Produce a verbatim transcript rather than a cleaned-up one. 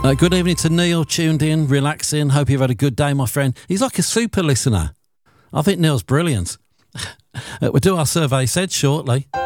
Uh, good evening to Neil, tuned in, relaxing. Hope you've had a good day, my friend. He's like a super listener. I think Neil's brilliant. uh, we'll do our survey said shortly.